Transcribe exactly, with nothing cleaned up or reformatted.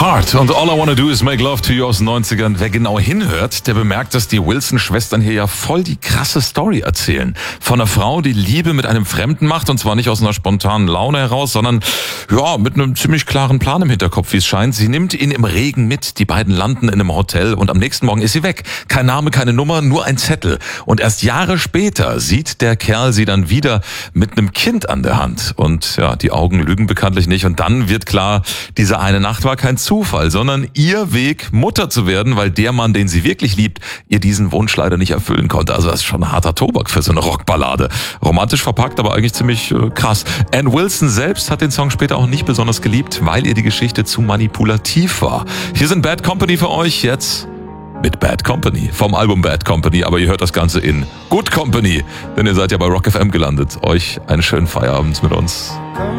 Heart und All I Wanna Do Is Make Love to You aus den neunzigern. Wer genau hinhört, der bemerkt, dass die Wilson-Schwestern hier ja voll die krasse Story erzählen. Von einer Frau, die Liebe mit einem Fremden macht, und zwar nicht aus einer spontanen Laune heraus, sondern ja mit einem ziemlich klaren Plan im Hinterkopf, wie es scheint. Sie nimmt ihn im Regen mit, die beiden landen in einem Hotel und am nächsten Morgen ist sie weg. Kein Name, keine Nummer, nur ein Zettel. Und erst Jahre später sieht der Kerl sie dann wieder mit einem Kind an der Hand. Und ja, die Augen lügen bekanntlich nicht. Und dann wird klar, diese eine Nacht war kein Zufall, sondern ihr Weg, Mutter zu werden, weil der Mann, den sie wirklich liebt, ihr diesen Wunsch leider nicht erfüllen konnte. Also das ist schon ein harter Tobak für so eine Rockballade. Romantisch verpackt, aber eigentlich ziemlich äh, krass. Ann Wilson selbst hat den Song später auch nicht besonders geliebt, weil ihr die Geschichte zu manipulativ war. Hier sind Bad Company für euch jetzt mit Bad Company, vom Album Bad Company, aber ihr hört das Ganze in Good Company, denn ihr seid ja bei Rock F M gelandet. Euch einen schönen Feierabend mit uns.